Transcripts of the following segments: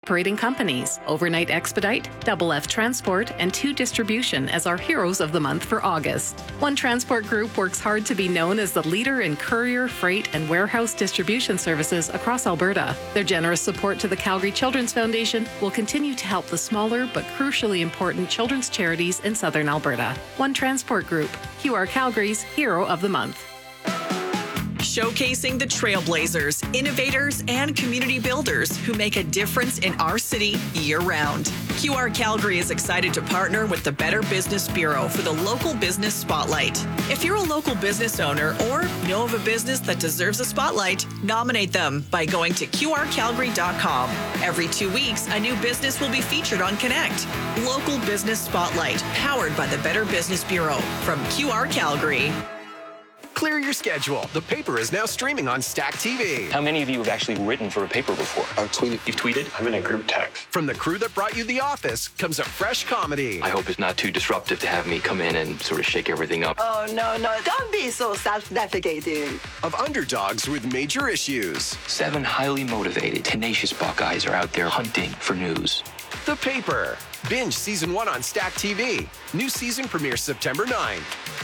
operating companies, Overnight Expedite, Double F Transport, and 2 Distribution as our heroes of the month for August. One Transport Group works hard to be known as the leader in courier, freight, and warehouse distribution services across Alberta. Their generous support to the Calgary Children's Foundation will continue to help the smaller but crucially important children's charities in southern Alberta. One Transport Group, QR Calgary's Hero of the Month. Showcasing the trailblazers, innovators, and community builders who make a difference in our city year-round. QR Calgary is excited to partner with the Better Business Bureau for the Local Business Spotlight. If you're a local business owner or know of a business that deserves a spotlight, nominate them by going to qrcalgary.com. Every 2 weeks, a new business will be featured on Connect. Local Business Spotlight, powered by the Better Business Bureau from QR Calgary. Clear your schedule. The Paper is now streaming on Stack TV. How many of you have actually written for a paper before? I've tweeted. You've tweeted? I'm in a group text. From the crew that brought you The Office comes a fresh comedy. I hope it's not too disruptive to have me come in and sort of shake everything up. Oh, no. Don't be so self-deprecating. Of underdogs with major issues. 7 highly motivated, tenacious Buckeyes are out there hunting for news. The Paper. Binge Season 1 on Stack TV. New season premieres September 9th.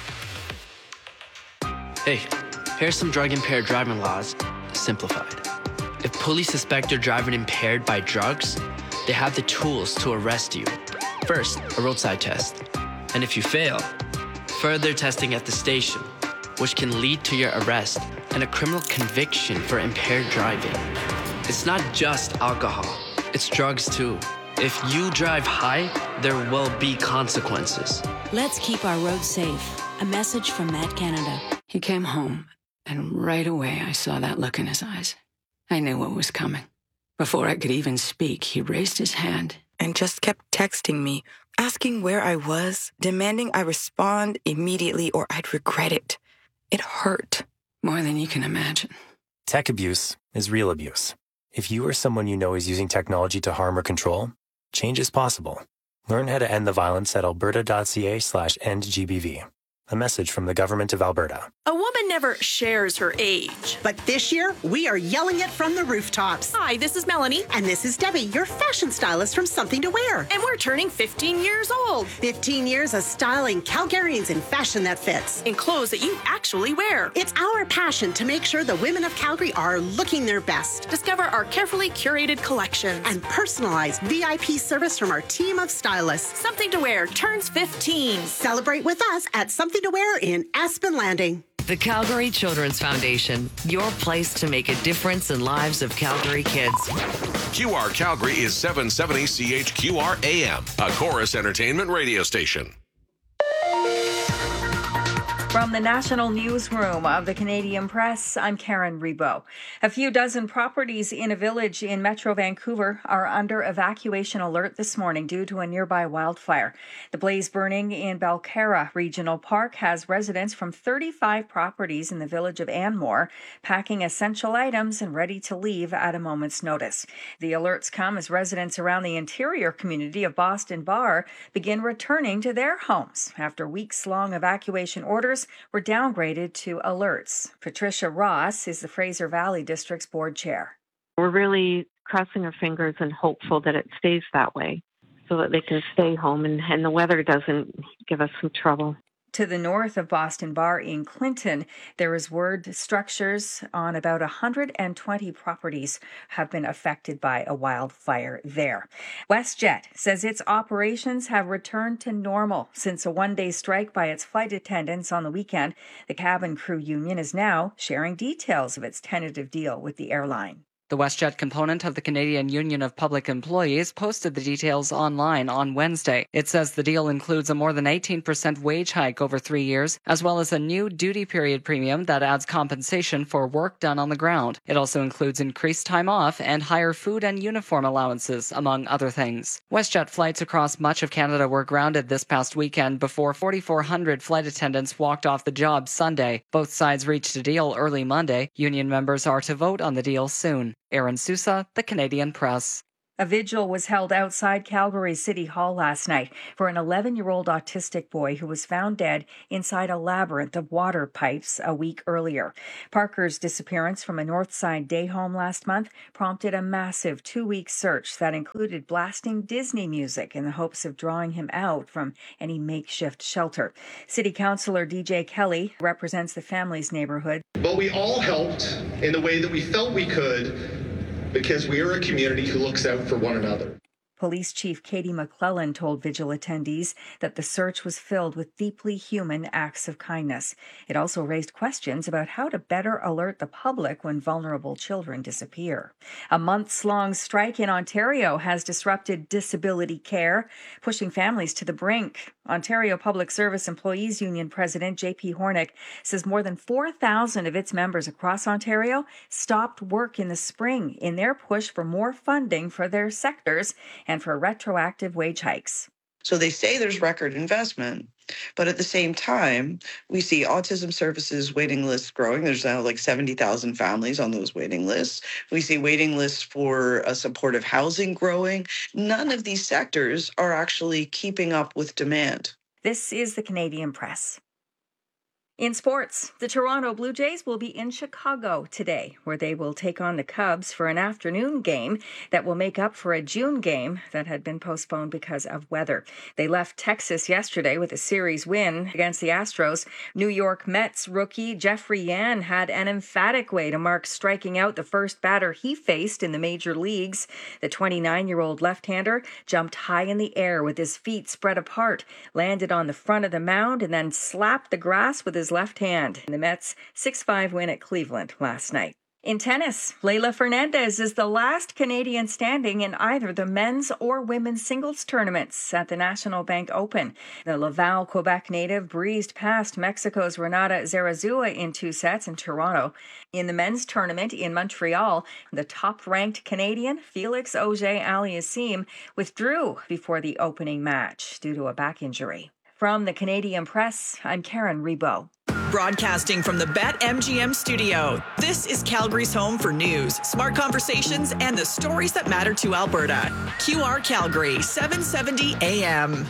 Hey, here's some drug-impaired driving laws, simplified. If police suspect you're driving impaired by drugs, they have the tools to arrest you. First, a roadside test. And if you fail, further testing at the station, which can lead to your arrest and a criminal conviction for impaired driving. It's not just alcohol, it's drugs too. If you drive high, there will be consequences. Let's keep our roads safe. A message from Matt Canada. He came home, and right away I saw that look in his eyes. I knew what was coming. Before I could even speak, he raised his hand and just kept texting me, asking where I was, demanding I respond immediately or I'd regret it. It hurt. More than you can imagine. Tech abuse is real abuse. If you or someone you know is using technology to harm or control, change is possible. Learn how to end the violence at alberta.ca/endgbv. A message from the Government of Alberta. A woman never shares her age. But this year, we are yelling it from the rooftops. Hi, this is Melanie. And this is Debbie, your fashion stylist from Something to Wear. And we're turning 15 years old. 15 years of styling Calgarians in fashion that fits. In clothes that you actually wear. It's our passion to make sure the women of Calgary are looking their best. Discover our carefully curated collections. And personalized VIP service from our team of stylists. Something to Wear turns 15. Celebrate with us at Something to Wear in Aspen Landing. The Calgary Children's Foundation, your place to make a difference in lives of Calgary kids. QR Calgary is 770 CHQR AM, a Chorus Entertainment radio station. From the National Newsroom of the Canadian Press, I'm Karen Rebo. A few dozen properties in a village in Metro Vancouver are under evacuation alert this morning due to a nearby wildfire. The blaze burning in Belcarra Regional Park has residents from 35 properties in the village of Anmore packing essential items and ready to leave at a moment's notice. The alerts come as residents around the interior community of Boston Bar begin returning to their homes after weeks-long evacuation orders were downgraded to alerts. Patricia Ross is the Fraser Valley District's board chair. We're really crossing our fingers and hopeful that it stays that way so that they can stay home and the weather doesn't give us some trouble. To the north of Boston Bar in Clinton, there is word structures on about 120 properties have been affected by a wildfire there. WestJet says its operations have returned to normal since a one-day strike by its flight attendants on the weekend. The cabin crew union is now sharing details of its tentative deal with the airline. The WestJet component of the Canadian Union of Public Employees posted the details online on Wednesday. It says the deal includes a more than 18% wage hike over 3 years, as well as a new duty period premium that adds compensation for work done on the ground. It also includes increased time off and higher food and uniform allowances, among other things. WestJet flights across much of Canada were grounded this past weekend before 4,400 flight attendants walked off the job Sunday. Both sides reached a deal early Monday. Union members are to vote on the deal soon. Aaron Sousa, The Canadian Press. A vigil was held outside Calgary City Hall last night for an 11-year-old autistic boy who was found dead inside a labyrinth of water pipes a week earlier. Parker's disappearance from a Northside day home last month prompted a massive 2-week search that included blasting Disney music in the hopes of drawing him out from any makeshift shelter. City Councillor DJ Kelly represents the family's neighborhood. But we all helped in the way that we felt we could, because we are a community who looks out for one another. Police Chief Katie McClellan told vigil attendees that the search was filled with deeply human acts of kindness. It also raised questions about how to better alert the public when vulnerable children disappear. A months-long strike in Ontario has disrupted disability care, pushing families to the brink. Ontario Public Service Employees Union President J.P. Hornick says more than 4,000 of its members across Ontario stopped work in the spring in their push for more funding for their sectors and for retroactive wage hikes. So they say there's record investment, but at the same time, we see autism services waiting lists growing. There's now like 70,000 families on those waiting lists. We see waiting lists for supportive housing growing. None of these sectors are actually keeping up with demand. This is the Canadian Press. In sports, the Toronto Blue Jays will be in Chicago today, where they will take on the Cubs for an afternoon game that will make up for a June game that had been postponed because of weather. They left Texas yesterday with a series win against the Astros. New York Mets rookie Jeffrey Yan had an emphatic way to mark striking out the first batter he faced in the major leagues. The 29-year-old left-hander jumped high in the air with his feet spread apart, landed on the front of the mound, and then slapped the grass with his left hand in the Mets' 6-5 win at Cleveland last night. In tennis, Leylah Fernandez is the last Canadian standing in either the men's or women's singles tournaments at the National Bank Open. The Laval, Quebec native breezed past Mexico's Renata Zarazua in 2 sets in Toronto. In the men's tournament in Montreal, the top-ranked Canadian Felix Auger-Aliassime withdrew before the opening match due to a back injury. From the Canadian Press, I'm Karen Rebo. Broadcasting from the BetMGM studio, this is Calgary's home for news, smart conversations, and the stories that matter to Alberta. QR Calgary, 770 AM.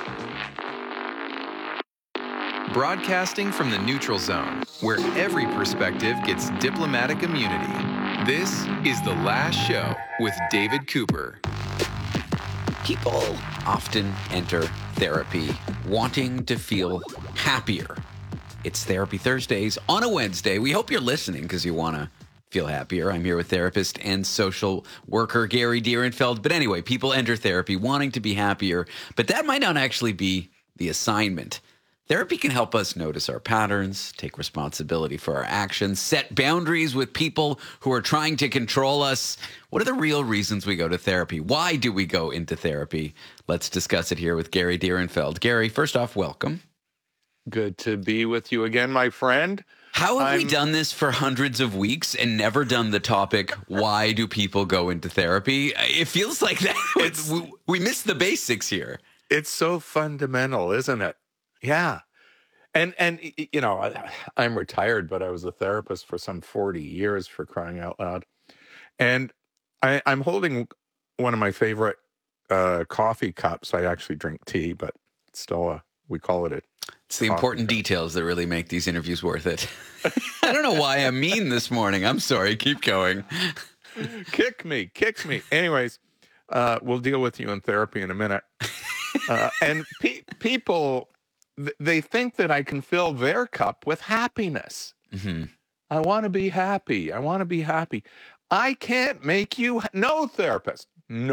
Broadcasting from the neutral zone, where every perspective gets diplomatic immunity. This is The Last Show with David Cooper. People often enter therapy wanting to feel happier. It's Therapy Thursdays on a Wednesday. We hope you're listening because you want to feel happier. I'm here with therapist and social worker Gary Dierenfeld. But anyway, people enter therapy wanting to be happier, but that might not actually be the assignment. Therapy can help us notice our patterns, take responsibility for our actions, set boundaries with people who are trying to control us. What are the real reasons we go to therapy? Why do we go into therapy? Let's discuss it here with Gary Dierenfeld. Gary, first off, welcome. Good to be with you again, my friend. How have we done this for hundreds of weeks and never done the topic, why do people go into therapy? It feels like that we missed the basics here. It's so fundamental, isn't it? Yeah. And you know, I'm retired, but I was a therapist for some 40 years, for crying out loud. And I'm holding one of my favorite coffee cups. I actually drink tea, but it's still we call it It's the important details that really make these interviews worth it. I don't know why I'm mean this morning. I'm sorry. Keep going. Kick me. Anyways, we'll deal with you in therapy in a minute. And people, they think that I can fill their cup with happiness. Mm-hmm. I want to be happy. I can't make you. No therapist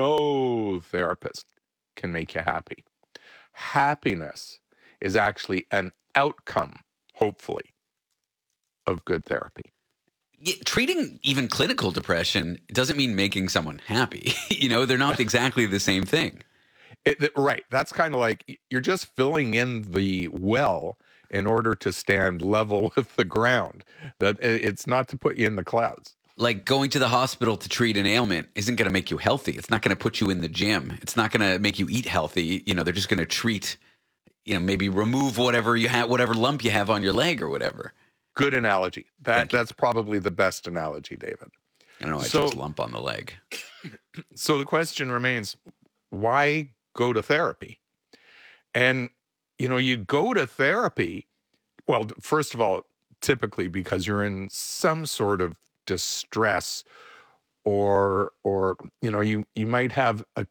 can make you happy. Happiness is actually an outcome, hopefully, of good therapy. Yeah, treating even clinical depression doesn't mean making someone happy. You know, they're not exactly the same thing. Right. That's kind of like you're just filling in the well in order to stand level with the ground. That it's not to put you in the clouds. Like going to the hospital to treat an ailment isn't going to make you healthy. It's not going to put you in the gym. It's not going to make you eat healthy. You know, they're just going to treat, you know, maybe remove whatever you have, whatever lump you have on your leg or whatever. Good analogy. That's probably the best analogy, David. I don't know. I chose lump on the leg. So the question remains, why go to therapy? And, you go to therapy, well, first of all, typically because you're in some sort of distress or you might have a